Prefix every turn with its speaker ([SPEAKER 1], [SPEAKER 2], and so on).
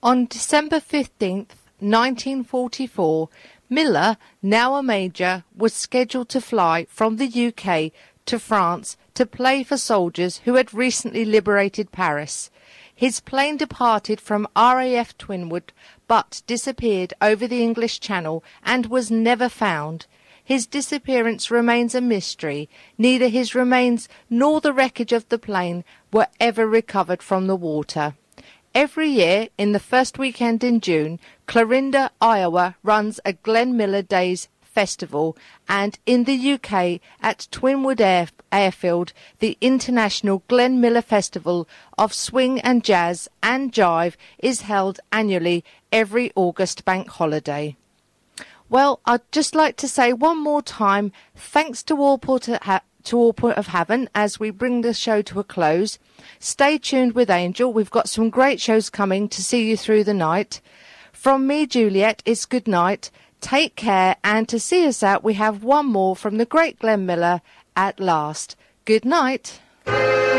[SPEAKER 1] On December 15th, 1944, Miller, now a major, was scheduled to fly from the UK to France to play for soldiers who had recently liberated Paris. His plane departed from RAF Twinwood but disappeared over the English Channel and was never found. His disappearance remains a mystery. Neither his remains nor the wreckage of the plane were ever recovered from the water. Every year, in the first weekend in June, Clarinda, Iowa runs a Glenn Miller Days Festival, and in the UK at Twinwood Airfield, the International Glenn Miller Festival of Swing and Jazz and Jive is held annually every August bank holiday. Well, I'd just like to say one more time, thanks to All Port of Haven as we bring the show to a close. Stay tuned with Angel. We've got some great shows coming to see you through the night. From me, Juliet, it's good night. Take care, and to see us out, we have one more from the great Glenn Miller, At Last. Good night.